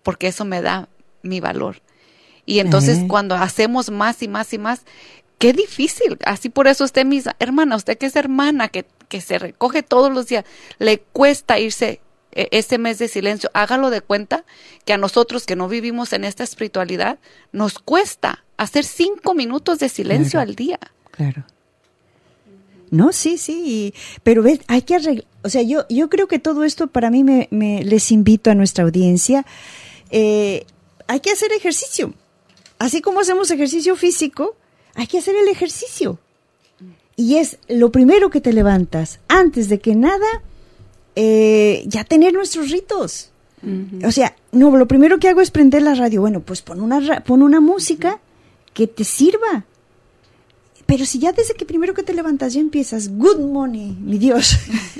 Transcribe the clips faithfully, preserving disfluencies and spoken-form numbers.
porque eso me da mi valor. Y entonces uh-huh. cuando hacemos más y más y más, qué difícil. Así por eso usted, mi hermana, usted que es hermana, que, que se recoge todos los días, le cuesta irse eh, ese mes de silencio. Hágalo de cuenta que a nosotros que no vivimos en esta espiritualidad, nos cuesta hacer cinco minutos de silencio claro, al día. Claro. No, sí, sí, y, pero ves, hay que arreglar, o sea, yo, yo creo que todo esto para mí me, me les invito a nuestra audiencia, eh, hay que hacer ejercicio. Así como hacemos ejercicio físico, hay que hacer el ejercicio. Y es lo primero que te levantas, antes de que nada, eh, ya tener nuestros ritos. Uh-huh. O sea, no, lo primero que hago es prender la radio. Bueno, pues pon una, pon una música que te sirva. Pero si ya desde que primero que te levantas ya empiezas, good morning, mi Dios.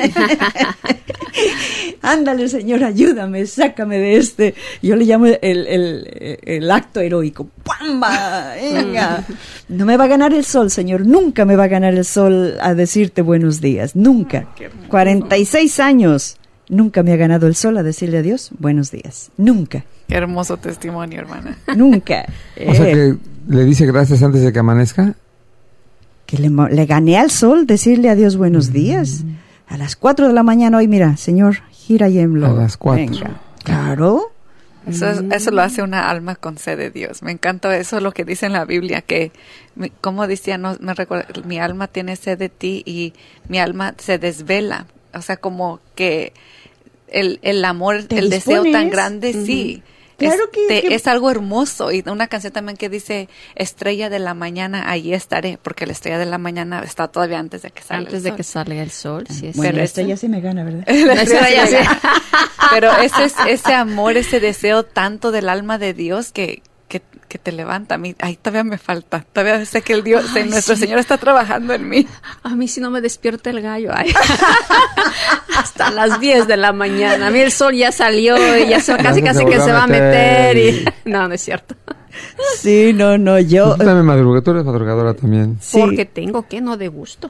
Ándale, Señor, ayúdame, sácame de este. Yo le llamo el, el, el acto heroico. ¡Pamba! Venga. No me va a ganar el sol, Señor. Nunca me va a ganar el sol a decirte buenos días. Nunca. cuarenta y seis años. Nunca me ha ganado el sol a decirle a Dios buenos días. Nunca. Qué hermoso testimonio, hermana. Nunca. O sea que le dice gracias antes de que amanezca. Que le, le gané al sol decirle a Dios buenos días. Mm. A las cuatro de la mañana hoy, mira, Señor, gira y emblo. A las cuatro. Venga. Claro. Eso, es, eso lo hace una alma con sed de Dios. Me encanta eso, lo que dice en la Biblia, que, como decía, no me recuerdo, mi alma tiene sed de ti y mi alma se desvela. O sea, como que el, el amor, el dispones? deseo tan grande, mm-hmm. sí. Claro es, que, te, que es algo hermoso. Y una canción también que dice estrella de la mañana, allí estaré, porque la estrella de la mañana está todavía antes de que salga antes de que salga el sol. Sí, es bueno, pero la estrella sí me gana, ¿verdad? La estrella sí. Pero ese es ese amor, ese deseo tanto del alma de Dios que que, que te levanta. A mí, ay, todavía me falta. Todavía sé que el Dios, ay, nuestro sí. Señor está trabajando en mí. A mí si no me despierta el gallo. Ay. Hasta las diez de la mañana. A mí el sol ya salió y ya se, casi casi que se va a meter. Y... No, no es cierto. Sí, no, no, yo... Tú también madrugas, tú eres madrugadora también. Sí. Porque tengo que, no de gusto.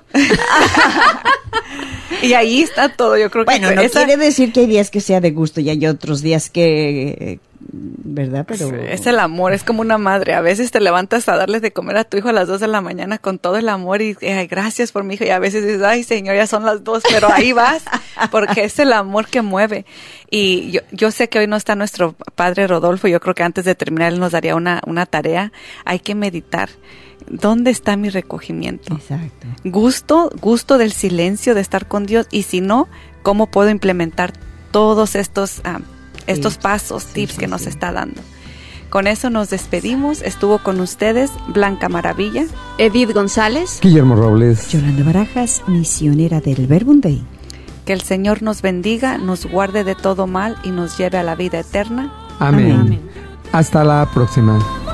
Y ahí está todo, yo creo que... Bueno, no esa... quiere decir que hay días que sea de gusto y hay otros días que... ¿verdad? Pero... Sí, es el amor, es como una madre. A veces te levantas a darles de comer a tu hijo a las dos de la mañana con todo el amor y ay, gracias por mi hijo. Y a veces dices, ay, Señor, ya son las dos, pero ahí vas, porque es el amor que mueve. Y yo, yo sé que hoy no está nuestro padre Rodolfo. Yo creo que antes de terminar él nos daría una, una tarea. Hay que meditar. ¿Dónde está mi recogimiento? Exacto. Gusto, gusto del silencio, de estar con Dios. Y si no, ¿cómo puedo implementar todos estos... Um, estos sí, pasos, sí, tips sí, que nos sí. está dando? Con eso nos despedimos. Estuvo con ustedes Blanca Maravilla, Edith González, Guillermo Robles, Yolanda Barajas, misionera del Verbum Dei. Que el Señor nos bendiga, nos guarde de todo mal y nos lleve a la vida eterna. Amén. Amén. Hasta la próxima.